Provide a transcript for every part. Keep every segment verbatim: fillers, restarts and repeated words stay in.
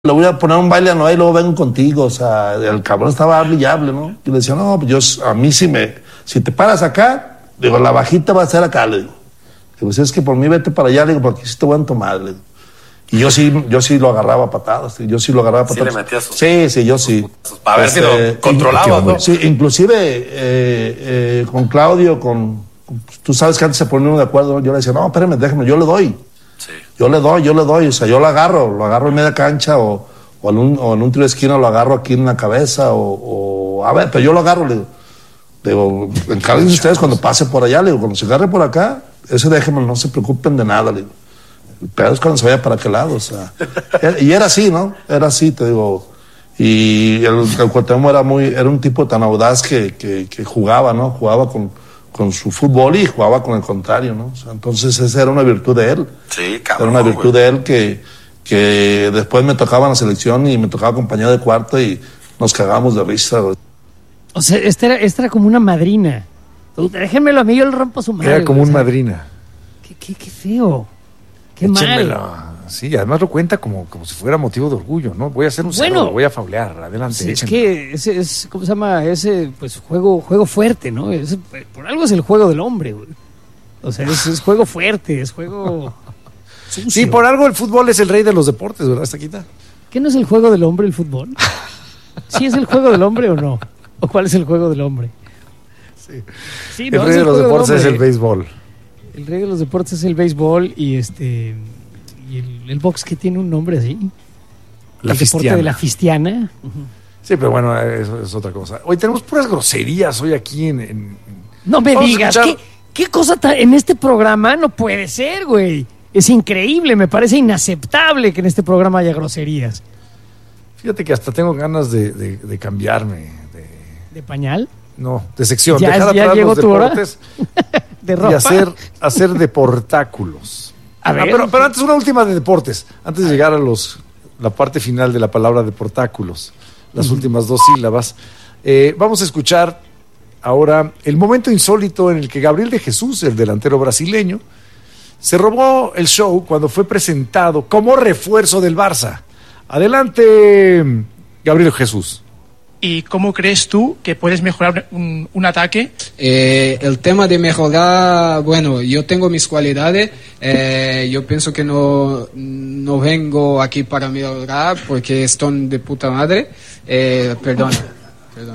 le voy a poner un baile a Noé y luego vengo contigo. O sea, el cabrón estaba hable y hable, ¿no? Y le decía, no, pues yo, a mí si me, si te paras acá, digo, la bajita va a ser acá, le digo. Digo, si es que por mí vete para allá, le digo, porque sí te voy a tomar, le digo. Y yo sí, yo sí lo agarraba a patadas, yo sí lo agarraba a patadas. Sí le metías sus, sí, sí, yo sí. Para ver este, si lo controlaba, ¿no? Sí, inclusive eh, eh, con Claudio, con, con, tú sabes que antes se ponían de acuerdo, yo le decía, no, espérame, déjame, yo le doy. Sí. Yo le doy, yo le doy, o sea, yo lo agarro, lo agarro en media cancha o, o, en, un, o en un tiro de esquina lo agarro aquí en la cabeza o, o a ver, pero yo lo agarro, le digo, digo, encárguense ustedes cuando pase por allá, le digo, cuando se agarre por acá, ese déjenme, no se preocupen de nada, le digo. El pedo es cuando se vaya para aquel lado, o sea. Y era así, ¿no? Era así, te digo. Y el, el Cuauhtémoc era muy, era un tipo tan audaz que, que, que jugaba, ¿no? Jugaba con, con su fútbol y jugaba con el contrario, ¿no? O sea, entonces esa era una virtud de él. Sí, cabrón. Era una virtud güey. de él que, que después me tocaba en la selección y me tocaba acompañar de cuarto y nos cagábamos de risa, güey. O sea, esta era, esta era como una madrina. Déjenmelo a mí, yo le rompo su madre. Era como güey, un o sea, madrina. Qué, qué, qué feo. Qué mal. Sí, además lo cuenta como, como si fuera motivo de orgullo, ¿no? Voy a hacer un bueno, cerdo, voy a faulear, adelante. Sí, es que ese es, ¿cómo se llama? Ese, pues, juego, juego fuerte, ¿no? Ese, por algo es el juego del hombre, güey. O sea, es, es juego fuerte, es juego sucio. Sí, por algo el fútbol es el rey de los deportes, ¿verdad, Estaquita? ¿Qué no es el juego del hombre el fútbol? ¿Sí es el juego del hombre o no? ¿O cuál es el juego del hombre? Sí, sí el no, rey es de los deportes del es el béisbol. El rey de los deportes es el béisbol y este y el, el box que tiene un nombre así. La el fistiana. deporte de la fistiana. Uh-huh. Sí, pero bueno, eso es otra cosa. Hoy tenemos puras groserías hoy aquí en... en... No me Vamos digas, ¿qué, ¿qué cosa ta- en este programa no puede ser, güey? Es increíble, me parece inaceptable que en este programa haya groserías. Fíjate que hasta tengo ganas de, de, de cambiarme. De... ¿De pañal? No, de sección. ¿Ya, Dejar ya atrás llegó los tu deportes hora? ¿De ropa? Y hacer, hacer deportáculos. A ver. Ah, pero, pero antes una última de deportes. Antes de llegar a los la parte final de la palabra deportáculos. Las uh-huh. últimas dos sílabas. Eh, vamos a escuchar ahora el momento insólito en el que Gabriel de Jesús, el delantero brasileño, se robó el show cuando fue presentado como refuerzo del Barça. Adelante, Gabriel Jesús. ¿Y cómo crees tú que puedes mejorar un, un ataque? Eh, el tema de mejorar, bueno, yo tengo mis cualidades, eh, yo pienso que no, no vengo aquí para mejorar porque están de puta madre, eh, perdón, perdón.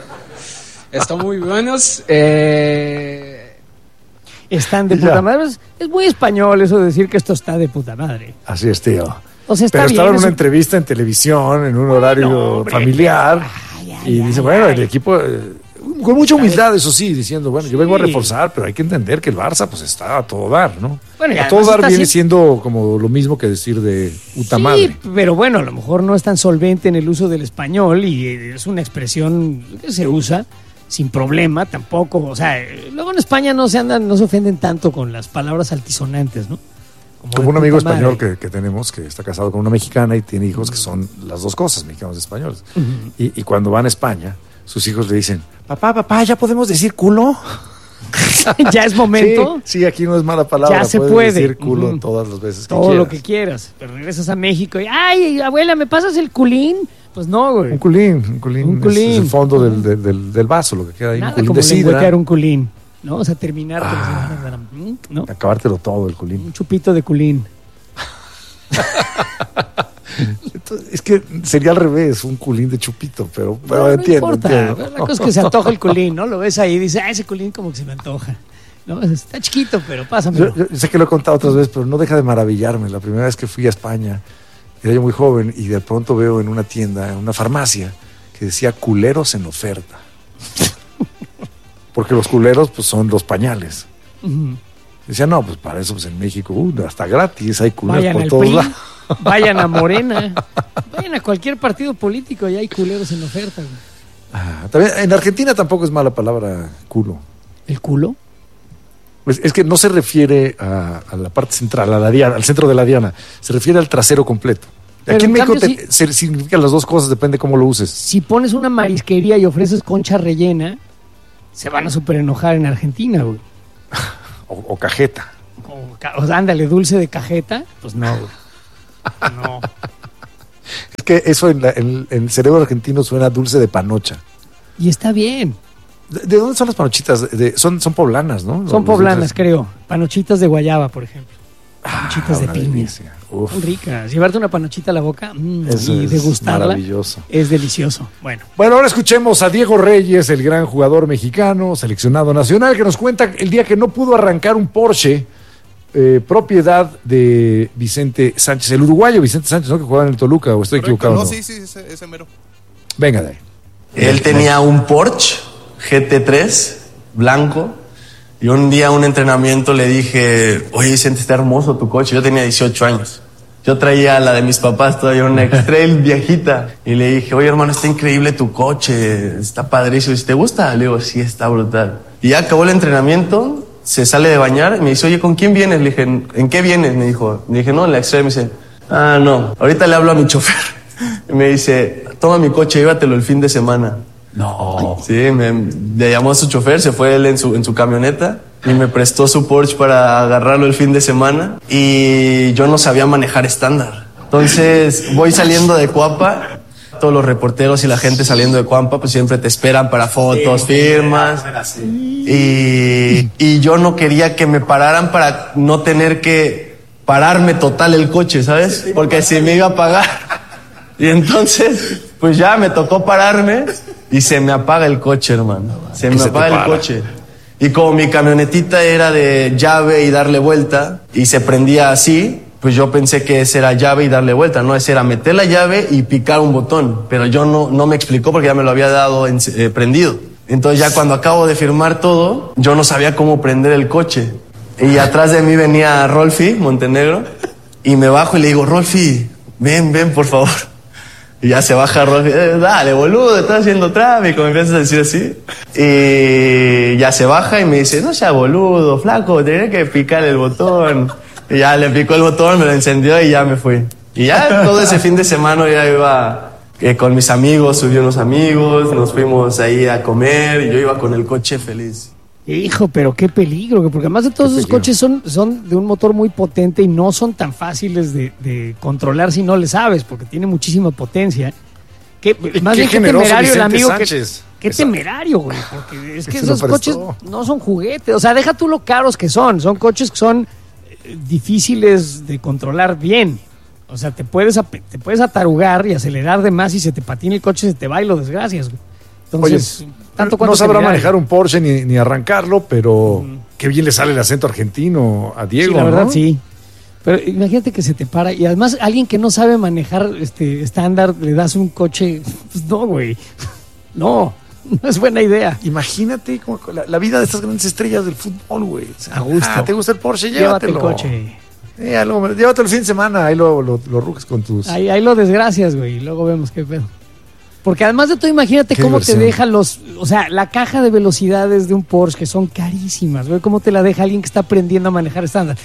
Están muy buenos. Eh... Están de puta madre. Es muy español eso de decir que esto está de puta madre. Así es, tío. O sea, está Pero bien, estaba en una eso... entrevista en televisión, en un horario no, familiar, ay, ay, y ay, dice, ay, bueno, ay. el equipo, eh, con mucha humildad, eso sí, diciendo, bueno, sí. yo vengo a reforzar, pero hay que entender que el Barça pues está a todo dar, ¿no? Bueno, a todo dar viene siendo... siendo como lo mismo que decir de puta sí, madre. Pero bueno, a lo mejor no es tan solvente en el uso del español y es una expresión que se usa sin problema tampoco. O sea, luego en España no se andan, no se ofenden tanto con las palabras altisonantes, ¿no? Como, como un amigo español que, que tenemos que está casado con una mexicana y tiene hijos que son las dos cosas, mexicanos y españoles. Uh-huh. Y, y cuando van a España, sus hijos le dicen, papá, papá, ¿ya podemos decir culo? ¿Ya es momento? Sí, sí, aquí no es mala palabra. Ya se puedes puede decir culo uh-huh. todas las veces que Todo quieras. lo que quieras. Pero regresas a México y, ay, abuela, ¿me pasas el culín? Pues no, güey. Un culín, un culín. Un culín. Es el fondo del, del, del, del vaso, lo que queda ahí. Nada un culín como de sidra. un culín, ¿no? O sea, terminar. Ah, ¿no? Acabártelo todo, el culín. Un chupito de culín. Es que sería al revés, un culín de chupito, pero, pero no, no entiendo, importa. entiendo. La cosa es que se antoja el culín, ¿no? Lo ves ahí y dices, ah, ese culín como que se me antoja. ¿No? Está chiquito, pero pásamelo. Yo, yo sé que lo he contado otras veces, pero no deja de maravillarme. La primera vez que fui a España, era yo muy joven y de pronto veo en una tienda, en una farmacia, que decía culeros en oferta. Porque los culeros pues son los pañales. Uh-huh. Decía, no, pues para eso pues en México, uh, hasta gratis, hay culeros vayan por todos P R I, lados. Vayan a Morena, vayan a cualquier partido político y hay culeros en oferta. Ah, también, en Argentina tampoco es mala palabra culo. ¿El culo? Pues es que no se refiere a, a la parte central, a la diana, al centro de la diana, se refiere al trasero completo. Pero aquí en, en México cambio, te, si, se significan las dos cosas, depende cómo lo uses. Si pones una marisquería y ofreces concha rellena, se van a súper enojar en Argentina, güey. O, o cajeta. O, o ándale, dulce de cajeta, pues no, güey. No. que eso en, la, en, en el cerebro argentino suena dulce de panocha. Y está bien. ¿De, de dónde son las panochitas? De, son, son poblanas, ¿no? Son Los poblanas, dulces. creo. Panochitas de guayaba, por ejemplo. Panochitas Ah, de una piña. delicia. Uf. Son ricas. Llevarte una panochita a la boca mm, Eso y es degustarla maravilloso. es delicioso. Bueno, Bueno, ahora escuchemos a Diego Reyes, el gran jugador mexicano, seleccionado nacional, que nos cuenta el día que no pudo arrancar un Porsche, eh, propiedad de Vicente Sánchez, el uruguayo Vicente Sánchez, ¿no? Que jugaba en el Toluca, o estoy Correcto, equivocado. No, ¿no? sí, sí, ese, ese mero. Venga de ahí. Él tenía un Porsche G T tres blanco y un día en un entrenamiento le dije, oye Vicente, está hermoso tu coche. Yo tenía dieciocho años. Yo traía la de mis papás, todavía una X-Trail viejita. Y le dije, oye hermano, está increíble tu coche, está padrísimo. ¿Te gusta? Le digo, sí, está brutal. Y ya acabó el entrenamiento, se sale de bañar y me dice, oye, ¿con quién vienes? Le dije, ¿en qué vienes? Me dijo, le dije, no, en la X-Trail. Me dice, ah, no, ahorita le hablo a mi chofer. Y me dice, toma mi coche, llévatelo el fin de semana. No. Sí, me, le llamó a su chofer, se fue él en su, en su camioneta y me prestó su Porsche para agarrarlo el fin de semana y yo no sabía manejar estándar. Entonces voy saliendo de Cuapa, todos los reporteros y la gente saliendo de Cuapa pues siempre te esperan para fotos, firmas y, y yo no quería que me pararan para no tener que pararme total el coche, ¿sabes? Porque si me iba a pagar. Y entonces pues ya me tocó pararme y se me apaga el coche, hermano. Se me se apaga te el para? coche. Y como mi camionetita era de llave y darle vuelta, y se prendía así, pues yo pensé que ese era llave y darle vuelta, ¿no? Ese era meter la llave y picar un botón. Pero yo no, no me explicó porque ya me lo había dado en, eh, prendido. Entonces ya cuando acabo de firmar todo, yo no sabía cómo prender el coche. Y atrás de mí venía Rolfi Montenegro, y me bajo y le digo, Rolfi, ven, ven, por favor. Y ya se baja Rolfi, eh, dale, boludo, estás haciendo tráfico, me empiezas a decir así. Y ya se baja y me dice, no seas boludo, flaco, tenés que picar el botón. Y ya le picó el botón, me lo encendió y ya me fui. Y ya todo ese fin de semana ya iba eh, con mis amigos, subió unos amigos, nos fuimos ahí a comer y yo iba con el coche feliz. hijo, pero qué peligro, porque además de todos esos coches son, son de un motor muy potente y no son tan fáciles de, de controlar si no le sabes, porque tiene muchísima potencia. Que, más qué bien qué generoso temerario el Vicente amigo. Sánchez. Que, qué temerario, güey, porque es que Se lo esos prestó. coches no son juguetes. O sea, deja tú lo caros que son. Son coches que son eh, difíciles de controlar bien. O sea, te puedes, ap- te puedes atarugar y acelerar de más y se te patina el coche, se te va y lo desgracias, güey. Entonces, Oye, tanto cuanto no sabrá temerario. manejar un Porsche ni, ni arrancarlo, pero qué bien le sale el acento argentino a Diego, Sí, la verdad, ¿no? sí. Pero imagínate que se te para y además alguien que no sabe manejar este estándar le das un coche, pues no, güey. No, no es buena idea. Imagínate como la, la vida de estas grandes estrellas del fútbol, güey. O sea, A gusto. ah, ¿te gusta el Porsche? Llévate Llévatelo. el coche. Eh, algo- llévatelo el fin de semana, ahí lo, lo, lo ruques con tus... Ahí, ahí lo desgracias, güey, y luego vemos qué pedo. Porque además de todo, imagínate Qué cómo diversión. te deja los... O sea, la caja de velocidades de un Porsche, que son carísimas, güey, cómo te la deja alguien que está aprendiendo a manejar estándar.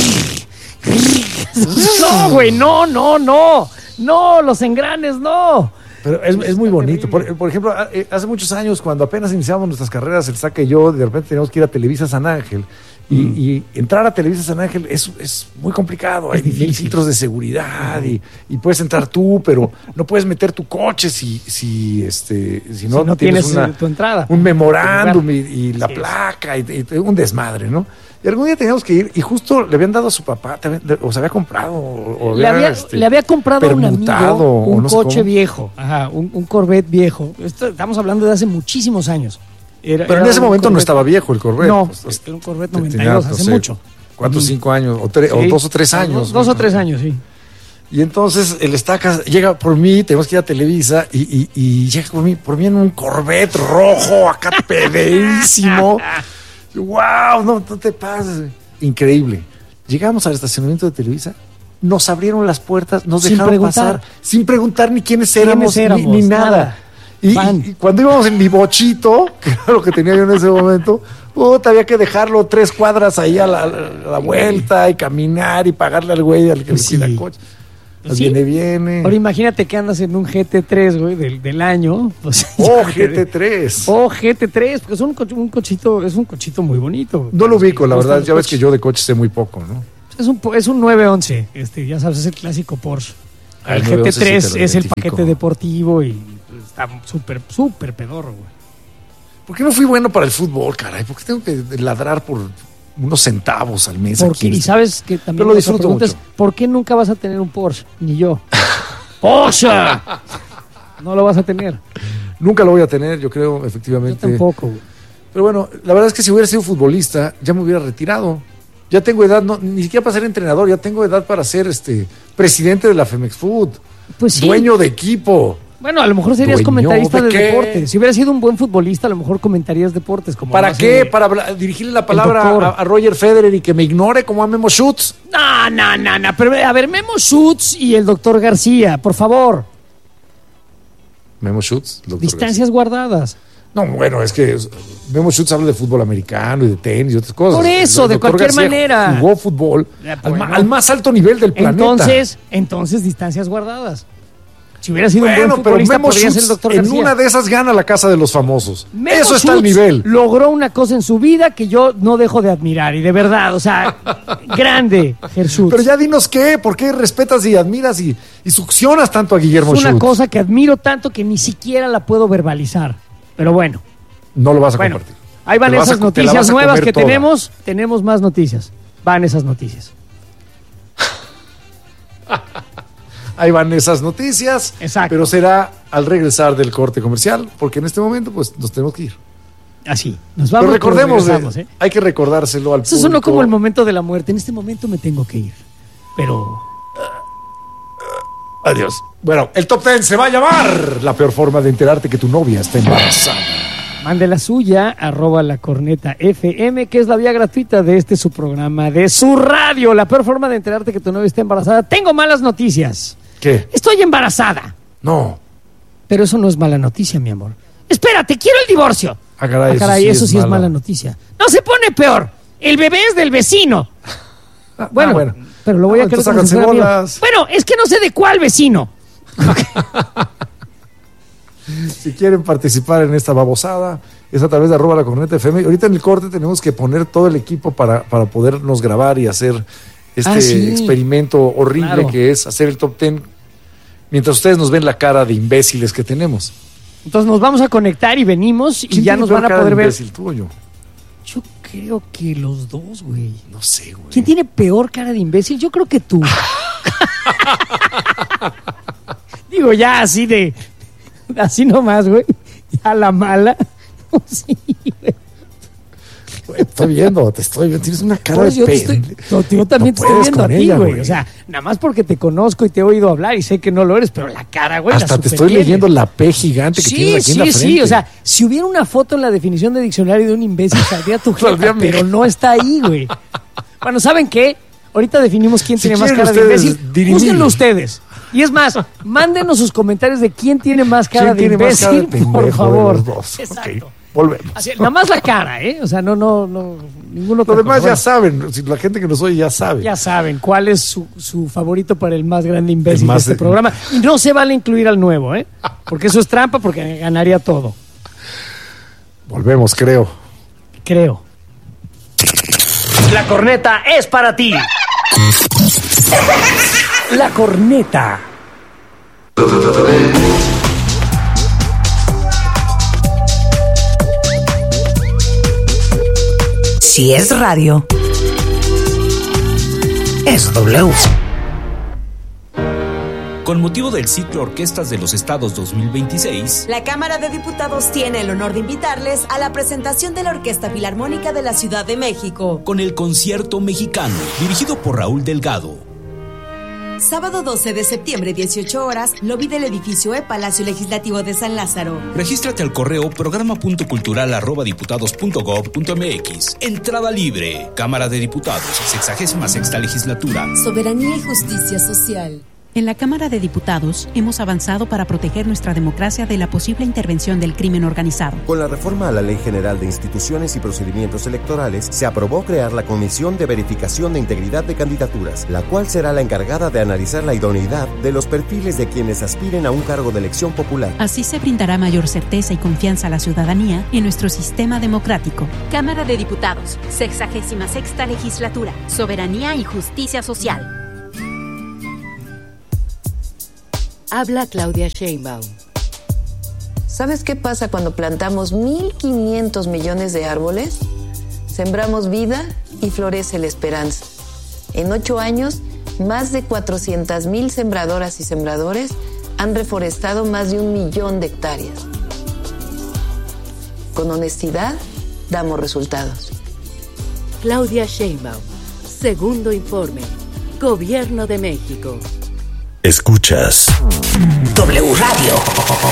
No, güey, no, no, no. No, los engranes, no. Pero es, es muy Está bonito. terrible. Por, por ejemplo, a- eh, hace muchos años, cuando apenas iniciábamos nuestras carreras, el Saca y yo, de repente teníamos que ir a Televisa San Ángel. Y, y entrar a Televisa San Ángel es, es muy complicado. Hay Es difícil. mil filtros de seguridad y, y puedes entrar tú, pero no puedes meter tu coche si, si, este, si no, Si no tienes, una- eh, tu entrada. un memorándum Tu y, lugar. y la Sí, es. placa y, y un desmadre, ¿no? Y algún día teníamos que ir y justo le habían dado a su papá, te habían- o se había comprado, o, o Le había, este, le había comprado a un permutado, amigo o un no sé coche cómo. viejo, ajá, un, un Corvette viejo. Esto, estamos hablando de hace muchísimos años. Era- Pero en era ese un momento no Corvette- estaba viejo el Corvette. No, Pues, era un Corvette tenía, noventa y dos, no hace sé, mucho. Cuatro o Ujú. cinco años, o, tres, o Sí. dos o tres años. Dos, dos ¿no? o tres años, sí. Y entonces el Estacas llega por mí, tenemos que ir a Televisa, y, y, y llega por mí, por mí en un Corvette rojo, acá pedísimo. ¡Wow! No, no te pases. güey. Increíble. Llegamos al estacionamiento de Televisa, nos abrieron las puertas, nos Sin dejaron preguntar. pasar, sin preguntar ni quiénes éramos, ¿Quiénes éramos? ni, ni nada. Nada. Y, Fan. y cuando íbamos en mi bochito, que era lo que tenía yo en ese momento, puta, había que dejarlo tres cuadras ahí a la, a la vuelta y caminar y pagarle al güey al que Pues le cuida sí. el coche. Pues Viene, sí. viene. Ahora imagínate que andas en un G T tres, güey, del, del año. Pues, Oh, ya G T te- tres. Oh, G T tres, porque es un, co- un cochito, es un cochito muy bonito. No lo ubico, la Me gustan verdad. los Ya ves que coches. yo de coches sé muy poco, ¿no? Es un, po- es un nueve once, este, ya sabes, es el clásico Porsche. El G T tres sí es el paquete deportivo y está súper, súper pedorro, güey. ¿Por qué no fui bueno para el fútbol, caray? ¿Por qué tengo que ladrar por unos centavos al mes? Porque, aquí? Y sabes que también Pero lo disfruto mucho. ¿Por qué nunca vas a tener un Porsche? Ni yo. ¡Porsche! No lo vas a tener. Nunca lo voy a tener, yo creo, efectivamente. Yo tampoco, güey. Pero bueno, la verdad es que si hubiera sido futbolista, ya me hubiera retirado. Ya tengo edad, no, ni siquiera para ser entrenador, ya tengo edad para ser este presidente de la Femex Food. Pues sí. Dueño de equipo. Bueno, a lo mejor serías ¿Dueño comentarista de, de de deportes. Si hubieras sido un buen futbolista, a lo mejor comentarías deportes. Como ¿Para qué? De... ¿Para habla- dirigirle la palabra a, a Roger Federer y que me ignore como a Memo Schutz? No, no, no, no. Pero a ver, Memo Schutz y el doctor García, por favor. Memo Schutz. Distancias García. guardadas. No, bueno, es que Memo Schutz habla de fútbol americano y de tenis y otras cosas. Por eso, de cualquier García manera. Jugó fútbol Ya, al, bueno. al más alto nivel del planeta. Entonces, entonces distancias guardadas. Si hubiera sido bueno, un buen futbolista, pero Memo podría Schutz ser el doctor en García. una de esas gana la casa de los famosos. Memo Eso está al Schutz nivel. Logró una cosa en su vida que yo no dejo de admirar. Y de verdad, o sea, grande, Gershutz. Pero ya dinos qué, ¿por qué respetas y admiras y, y succionas tanto a Guillermo Es una Schutz? cosa que admiro tanto que ni siquiera la puedo verbalizar. Pero bueno. No lo vas a Bueno, compartir. ahí van Te vas esas a- te la vas noticias a nuevas comer que toda. tenemos. Tenemos más noticias. Van esas noticias. Ahí van esas noticias. Exacto. Pero será al regresar del corte comercial, porque en este momento pues nos tenemos que ir. Así. Nos vamos. Pero recordemos, pero regresamos, ¿eh? hay que recordárselo al Eso público. sonó como el momento de la muerte. En este momento me tengo que ir. Pero... Adiós. Bueno, el top ten se va a llamar La peor forma de enterarte que tu novia está embarazada. mande la suya, arroba la corneta F M, que es la vía gratuita de este su programa, de su radio. La peor forma de enterarte que tu novia está embarazada. Tengo malas noticias. ¿Qué? Estoy embarazada. No. Pero eso no es mala noticia, mi amor. Espérate, quiero el divorcio. Ah, caray, Ah, caray, eso sí eso es sí es mala. mala noticia. No se pone peor. El bebé es del vecino. Ah, Bueno, ah, bueno. pero lo voy Ah, a querer entonces como si fuera háganse mío. bolas. Bueno, es que no sé de cuál vecino. Si quieren participar en esta babosada, es a través de arroba la corneta F M. Ahorita en el corte tenemos que poner todo el equipo para, para podernos grabar y hacer este Ah, sí. experimento horrible Claro. que es hacer el top ten mientras ustedes nos ven la cara de imbéciles que tenemos. Entonces nos vamos a conectar y venimos y ¿Quién ya tiene nos peor van a cara de poder ver. imbécil, tú o yo? Yo creo que los dos, güey. No sé, güey. ¿Quién tiene peor cara de imbécil? Yo creo que tú. Digo, ya así de... Así nomás, güey. Ya la mala. Sí, güey. Güey, estoy viendo, te estoy viendo. Tienes una cara Por eso de yo, te estoy, pende- yo, yo también No te estoy puedes viendo a con ti, ella, güey. güey. O sea, nada más porque te conozco y te he oído hablar y sé que no lo eres, pero la cara, güey, la Hasta te estoy supertienes. leyendo la P gigante que Sí, tienes aquí sí, en la frente. sí. O sea, si hubiera una foto en la definición de diccionario de un imbécil, saldría tu Saldría jefa, mi- pero no está ahí, güey. Bueno, ¿saben qué? Ahorita definimos quién Si tiene más quieren cara de ustedes imbécil. dirimir. Júzguenlo ustedes. Y es más, mándenos sus comentarios de quién tiene más cara ¿Quién de tiene más cara de imbécil, pendejo por de favor. los dos? Exacto. Ok, volvemos. Así, nada más la cara, ¿eh? O sea, no, no, no, ningún otro. Lo demás ya saben, si la gente que nos oye ya sabe. Ya saben cuál es su, su favorito para el más grande imbécil El más de este de- programa. Y no se vale incluir al nuevo, ¿eh? Porque eso es trampa, porque ganaría todo. Volvemos, creo. Creo. La corneta es para ti. La corneta. Si es radio, es W. Con motivo del ciclo Orquestas de los Estados dos mil veintiséis, la Cámara de Diputados tiene el honor de invitarles a la presentación de la Orquesta Filarmónica de la Ciudad de México. con el Concierto Mexicano, dirigido por Raúl Delgado. Sábado doce de septiembre, dieciocho horas, lobby del edificio E, Palacio Legislativo de San Lázaro. Regístrate al correo programa punto cultural arroba diputados punto gob punto mx. Entrada libre. Cámara de Diputados, sexagésima sexta legislatura. Soberanía y justicia social. En la Cámara de Diputados hemos avanzado para proteger nuestra democracia de la posible intervención del crimen organizado. Con la reforma a la Ley General de Instituciones y Procedimientos Electorales, se aprobó crear la Comisión de Verificación de Integridad de Candidaturas, la cual será la encargada de analizar la idoneidad de los perfiles de quienes aspiren a un cargo de elección popular. Así se brindará mayor certeza y confianza a la ciudadanía en nuestro sistema democrático. Cámara de Diputados, sexagésima sexta legislatura, soberanía y justicia social. Habla Claudia Sheinbaum. ¿Sabes qué pasa cuando plantamos mil quinientos millones de árboles? Sembramos vida y florece la esperanza. En ocho años, más de cuatrocientas mil sembradoras y sembradores han reforestado más de un millón de hectáreas. Con honestidad, damos resultados. Claudia Sheinbaum, segundo informe. Gobierno de México. Escuchas W Radio.